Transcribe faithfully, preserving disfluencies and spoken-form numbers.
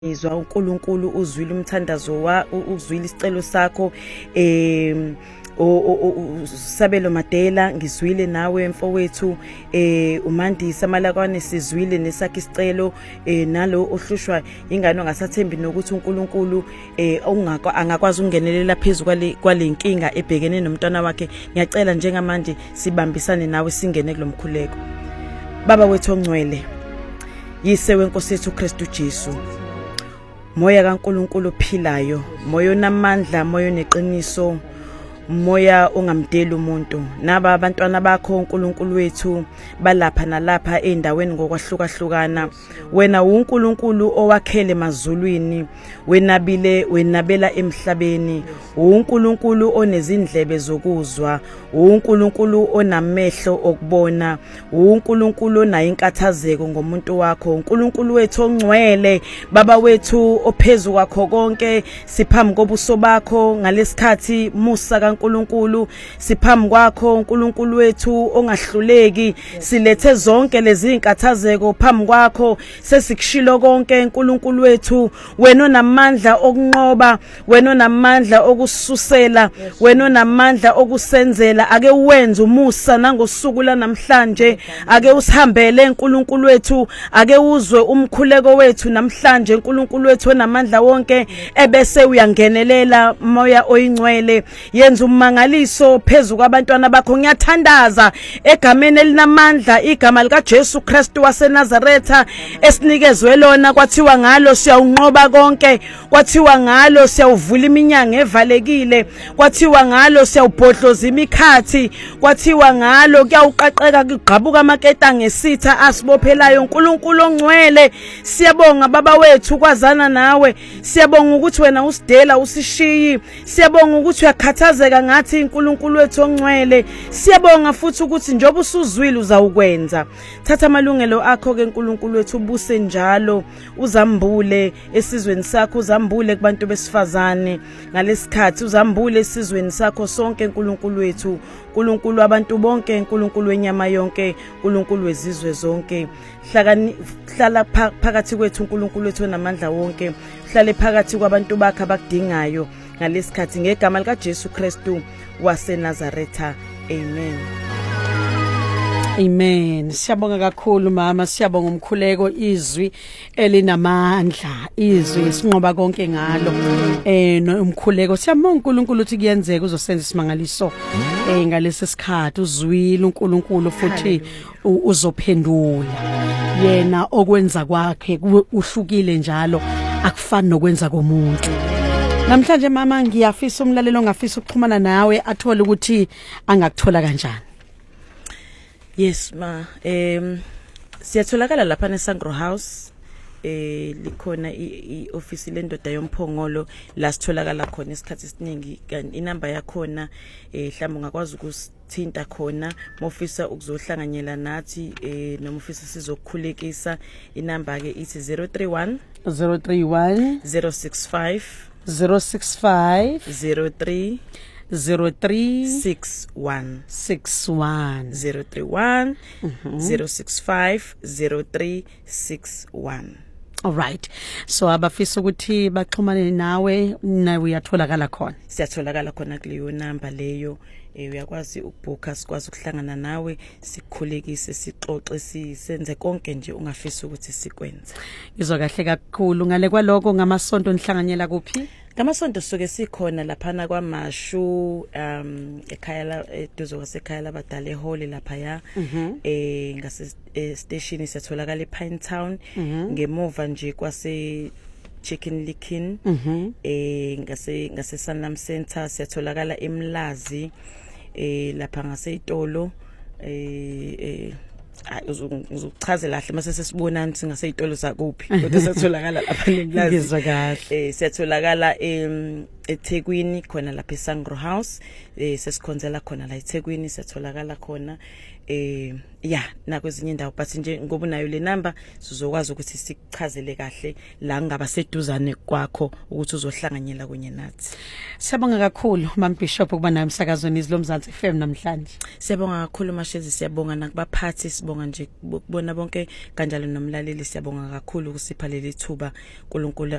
izwa uNkulunkulu uzwile umthandazo wa uzwile isicelo sakho eh Sabelo Madela ngizwile nawe mfowethu eh uMandisa Malakwane sizwile nesakhe isicelo eh nalo ohlushwa ingane ongasathembi nokuthi uNkulunkulu eh angakwazi ungenelela phezulu kwalenkinga ebhekene nomntwana wakhe. Ngiyacela njengamanje sibambisane nawe singene kulomkhuleko. Baba wethu ongcwele, yise wenkosi yethu Kristu Jesu, moya kaNkulunkulu ophilayo, moya onamandla, moya neqiniso, moya ongamdeli umuntu, naba abantwana bakho uNkulunkulu wethu balapha nalapha endaweni ngokwahlukahlukana. Wena uNkulunkulu owakhele emazulwini, wenabile wenabela emhlabeni, uNkulunkulu onezindlebe zokuzwa, uNkulunkulu onamehlo okubona, uNkulunkulu onayinkathazeko ngomuntu wakho. uNkulunkulu wethu ongcwele, baba wethu ophezulu kwakho konke, siphambi kobuso bakho ngalesikhathi musa kaNkulunkulu, siphambi kwakho uNkulunkulu wethu ongahluleki, silethe zonke lezi inkathazeko phambi kwakho, sesikushilo konke uNkulunkulu wethu. Wena onamandla okunqoba, wena onamandla okususela, wena onamandla okusenzela, ake uwenze umusa nangosuku la namhlanje, ake usihambele uNkulunkulu wethu, ake uzwe umkhuleko wethu namhlanje uNkulunkulu wethu onamandla wonke, ebese uyangenelela moya oyingcwele, yenza umangaliso phezulu kwabantwana bakho. Ngiyathandaza egameni elinamandla, igama lika Jesu Kristu waseNazaretha esinikezwe lona, kwathiwa ngalo siyawunqoba konke, kwathiwa ngalo siyawuvula iminyango evalekile, kwathiwa ngalo siyawubhodloza imikhathi, kwathiwa ngalo kuyawuqaqeka kugqabuka amaketa ngesitha asibophelayo. uNkulunkulu ongcwele, siyabonga baba wethu kwazana nawe, siyabonga ukuthi wena usidela usishiyi, siyabonga ukuthi uyakhathazeka ngathi uNkulunkulu wethu ongcwele, siyabonga futhi ukuthi njoba usuzwile uzawukwenza. Thatha amalungelo akho ke uNkulunkulu wethu, ubuse njalo, uzambule esizweni sakho, uzambule kubantu besifazane ngalesikhathi, uzambule esizweni sakho sonke uNkulunkulu wethu, uNkulunkulu abantu bonke, uNkulunkulu wenyama yonke, uNkulunkulu wezizwe zonke. Hlala phakathi kwethu uNkulunkulu wethu onamandla wonke, hlale phakathi kwabantu bakhe abakudingayo ngalesikhathi, ngegama lika Jesu Kristu waseNazaretha. Amen. Amen. Siyabonga kakhulu mama, siyabonga umkhuleko, izwi elinamandla, izwi esinqoba konke ngalo eh nomkhuleko. Siyabonga uNkulunkulu ukuthi kuyenzeka uzosenza isimangaliso eh ngalesi sikhathi, uzwile uNkulunkulu futhi uzophendula. Yena okwenza kwakhe uhlukile njalo, akufani nokwenza komuntu. Namhlanje mama ngiyafisa umlalelo ongafisa ukuxhumana nawe athole ukuthi angakuthola kanjani. Yes ma, em siyatholakala lapha neSangro House, eh likhona ioffice lendoda yomphongolo la sitholakala khona isikhathi esiningi. Kanti inamba yakhona eh mhlawumbe ungakwazi ukusithinta khona mofisa ukuzohlanganyela nathi eh noma ufisa sizokukhulekisa. Inamba ke ithi zero three one zero three one zero six five zero six five zero three zero three six one six one zero three one zero six five zero three six one. All right. So abafisa ukuthi baxhumane nawe nawe uyatholakala khona. Siyatholakala khona kuleyo number leyo. Eh uyakwazi ukubooka, sikwazi ukuhlangana nawe, sikhulekise, sixoxe, sisenze konke nje ungafisa ukuthi sikwenze. Izwa kahle kakhulu. Ngale kwaloko ngamasonto nihlanganyela kuphi? Ngamasonto soke sikhona laphana kwaMashu, um ekhaya la eduzo kwasekhaya labadala eHall lapha ya, eh ngase station siyatholakala ePine Town, ngemuva nje kwase Chicken Licken, eh ngase ngase Sanlam Center siyatholakala eMlazi, eh lapha ngase itolo, eh eh uzochazela kahle mase sesibonana singaseyitolo zakuphi, kodwa siyatholakala lapha eMlazi. Ngizwa kahle. Eh siyatholakala em eThekwini khona lapha eSangro House, eh sesikhonzela khona la eThekwini, siyatholakala khona eh ya nakwezinye indawo but nje ngoba unayo le number sizokwazi ukuthi sikuchazele kahle la ngaba seduzane kwakho ukuthi uzohlanganyela kunye nathi. Siyabonga kakhulu Mama Bishop kuba nayo emsakazweni izilomzansi F M namhlanje. Siyabonga kakhulu Mashezi, siyabonga nakubaphathi, sibonga nje kubona bonke kanjalo nomlaleli, siyabonga kakhulu ukusipha leli thuba. uNkulunkulu